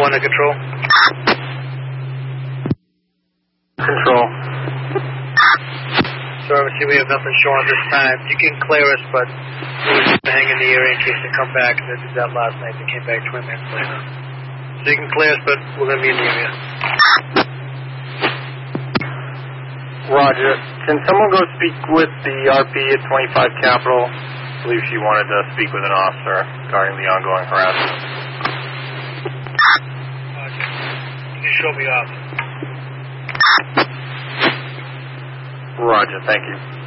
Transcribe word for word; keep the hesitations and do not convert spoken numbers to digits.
one to control. Control. So obviously we have nothing showing this time. You can clear us, but we'll just hang in the area in case they come back. They did that last night. They came back twenty minutes later. So you can clear us, but we're going to be in the area. Roger. Can someone go speak with the R P at twenty-five Capitol? I believe she wanted to speak with an officer regarding the ongoing harassment. Roger. You can show me off. Roger, thank you.